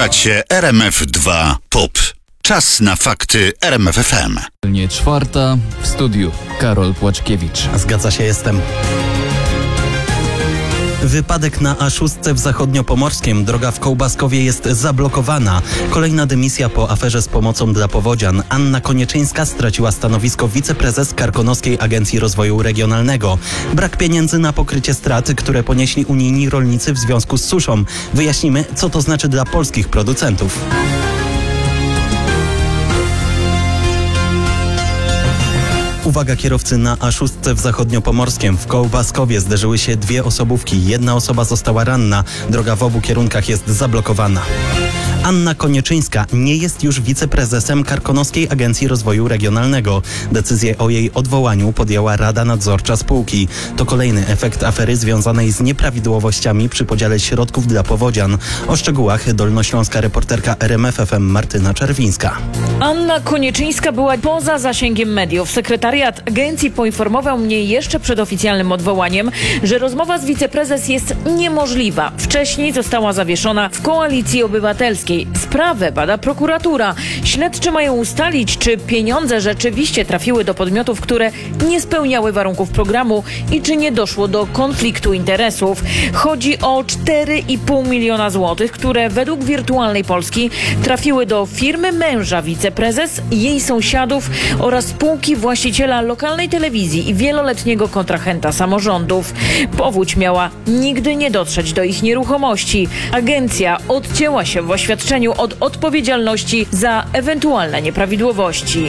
Słuchacie RMF2 POP. Czas na fakty RMFFM. Nie czwarta, w studiu Karol Płaczkiewicz. Zgadza się, jestem. Wypadek na A6 w Zachodniopomorskiem. Droga w Kołbaskowie jest zablokowana. Kolejna dymisja po aferze z pomocą dla powodzian. Anna Konieczyńska straciła stanowisko wiceprezes Karkonoskiej Agencji Rozwoju Regionalnego. Brak pieniędzy na pokrycie strat, które ponieśli unijni rolnicy w związku z suszą. Wyjaśnimy, co to znaczy dla polskich producentów. Uwaga, kierowcy na A6 w Zachodniopomorskiem. W Kołbaskowie zderzyły się dwie osobówki. Jedna osoba została ranna. Droga w obu kierunkach jest zablokowana. Anna Konieczyńska nie jest już wiceprezesem Karkonoskiej Agencji Rozwoju Regionalnego. Decyzję o jej odwołaniu podjęła Rada Nadzorcza spółki. To kolejny efekt afery związanej z nieprawidłowościami przy podziale środków dla powodzian. O szczegółach dolnośląska reporterka RMFFM Martyna Czerwińska. Anna Konieczyńska była poza zasięgiem mediów. Sekretariat agencji poinformował mnie jeszcze przed oficjalnym odwołaniem, że rozmowa z wiceprezes jest niemożliwa. Wcześniej została zawieszona w Koalicji Obywatelskiej. Sprawę bada prokuratura. Śledczy mają ustalić, czy pieniądze rzeczywiście trafiły do podmiotów, które nie spełniały warunków programu i czy nie doszło do konfliktu interesów. Chodzi o 4,5 miliona złotych, które według Wirtualnej Polski trafiły do firmy męża wiceprezes, jej sąsiadów oraz spółki właściciela lokalnej telewizji i wieloletniego kontrahenta samorządów. Powódź miała nigdy nie dotrzeć do ich nieruchomości. Agencja odcięła się w oświadczeniu od odpowiedzialności za ewentualne nieprawidłowości.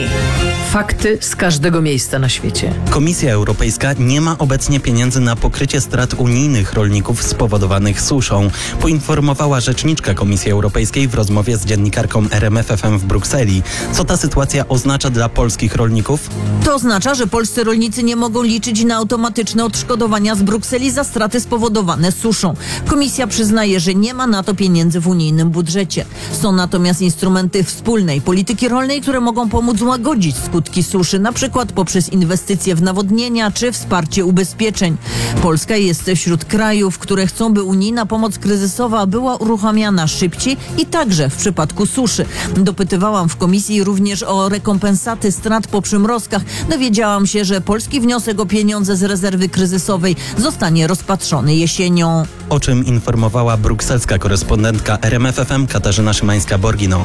Fakty z każdego miejsca na świecie. Komisja Europejska nie ma obecnie pieniędzy na pokrycie strat unijnych rolników spowodowanych suszą. Poinformowała rzeczniczka Komisji Europejskiej w rozmowie z dziennikarką RMFFM w Brukseli. Co ta sytuacja oznacza dla polskich rolników? To oznacza, że polscy rolnicy nie mogą liczyć na automatyczne odszkodowania z Brukseli za straty spowodowane suszą. Komisja przyznaje, że nie ma na to pieniędzy w unijnym budżecie. Są natomiast instrumenty wspólnej polityki rolnej, które mogą pomóc łagodzić skutki suszy, na przykład poprzez inwestycje w nawodnienia czy wsparcie ubezpieczeń. Polska jest wśród krajów, które chcą, by unijna pomoc kryzysowa była uruchamiana szybciej i także w przypadku suszy. Dopytywałam w komisji również o rekompensaty strat po przymrozkach. Dowiedziałam się, że polski wniosek o pieniądze z rezerwy kryzysowej zostanie rozpatrzony jesienią. O czym informowała brukselska korespondentka RMFFM Katarzyna Szymańska-Borgino.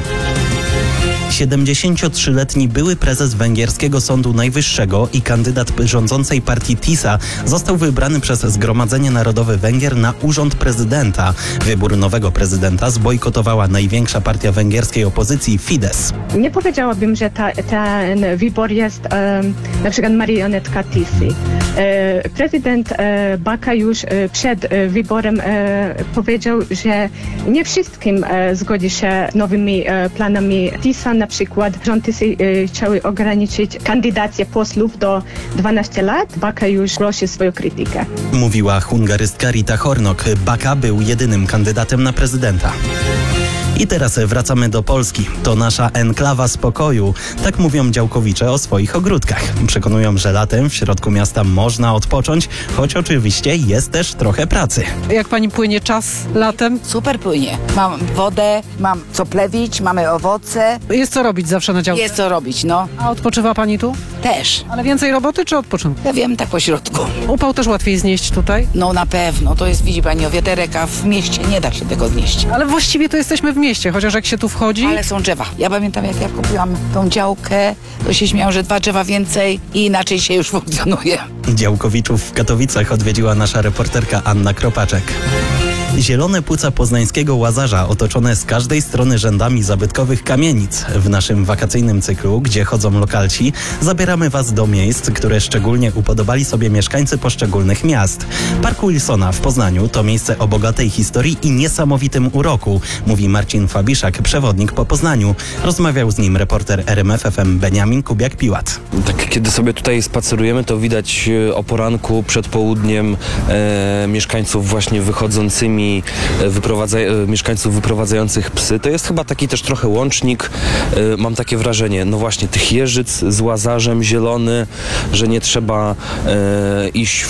73-letni były prezes węgierskiego Sądu Najwyższego i kandydat rządzącej partii TISA został wybrany przez Zgromadzenie Narodowe Węgier na urząd prezydenta. Wybór nowego prezydenta zbojkotowała największa partia węgierskiej opozycji Fidesz. Nie powiedziałabym, że ten wybór jest na przykład marionetka TISy. Prezydent Baka już przed wyborem powiedział, że nie wszystkim zgodzi się z nowymi planami TISA. Na przykład rząd TISy chciały ograniczyć kandydację posłów do 12 lat. Baka już zgłosił swoją krytykę. Mówiła hungarystka Rita Hornok. Baka był jedynym kandydatem na prezydenta. I teraz wracamy do Polski. To nasza enklawa spokoju. Tak mówią działkowicze o swoich ogródkach. Przekonują, że latem w środku miasta można odpocząć, choć oczywiście jest też trochę pracy. Jak pani płynie czas latem? Super płynie. Mam wodę, mam co plewić, mamy owoce. Jest co robić zawsze na działce. Jest co robić, no. A odpoczywa pani tu? Też. Ale więcej roboty czy odpoczynku? Ja wiem, tak po środku. Upał też łatwiej znieść tutaj? No na pewno. To jest, widzi pani, o wiaterek, a w mieście nie da się tego znieść. Ale właściwie to jesteśmy w mieście, chociaż jak się tu wchodzi... Ale są drzewa. Ja pamiętam, jak ja kupiłam tą działkę, to się śmiałam, że 2 drzewa więcej i inaczej się już funkcjonuje. Działkowiczów w Katowicach odwiedziła nasza reporterka Anna Kropaczek. Zielone płuca poznańskiego Łazarza otoczone z każdej strony rzędami zabytkowych kamienic. W naszym wakacyjnym cyklu, gdzie chodzą lokalci, zabieramy Was do miejsc, które szczególnie upodobali sobie mieszkańcy poszczególnych miast. Park Wilsona w Poznaniu to miejsce o bogatej historii i niesamowitym uroku, mówi Marcin Fabiszak, przewodnik po Poznaniu. Rozmawiał z nim reporter RMFFM Beniamin Kubiak-Piłat. Tak, kiedy sobie tutaj spacerujemy, to widać o poranku, przed południem mieszkańców właśnie wychodzącymi, mieszkańców wyprowadzających psy. To jest chyba taki też trochę łącznik, mam takie wrażenie, no właśnie tych jeżyc z Łazarzem zielony, że nie trzeba iść